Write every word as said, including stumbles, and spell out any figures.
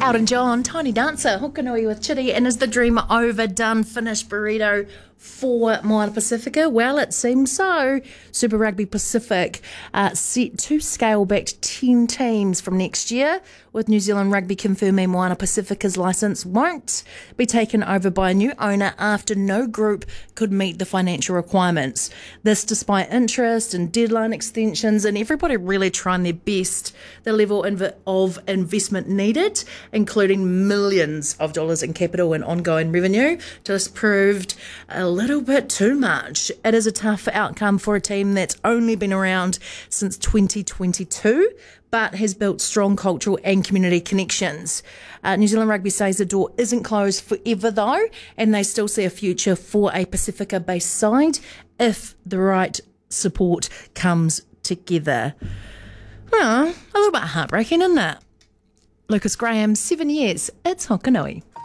Elton John, Tiny Dancer, Hokanui with Chitty, and is the dream overdone? Finished burrito for Moana Pacifica? Well, it seems so. Super Rugby Pacific uh, set to scale back to ten teams from next year, with New Zealand Rugby confirming Moana Pacifica's licence won't be taken over by a new owner after no group could meet the financial requirements. This despite interest and deadline extensions and everybody really trying their best, the level of investment needed, including millions of dollars in capital and ongoing revenue, just proved a little bit too much. It is a tough outcome for a team that's only been around since twenty twenty-two, but has built strong cultural and community connections. Uh, New Zealand Rugby says the door isn't closed forever though, and they still see a future for a Pacifica-based side if the right support comes together. Oh, a little bit heartbreaking, isn't it? Lucas Graham, seven years. It's Hokanui.